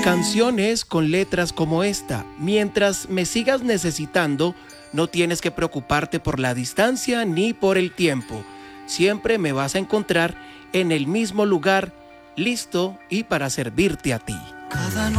Canciones con letras como esta. Mientras me sigas necesitando, no tienes que preocuparte por la distancia ni por el tiempo. Siempre me vas a encontrar en el mismo lugar, listo y para servirte a ti.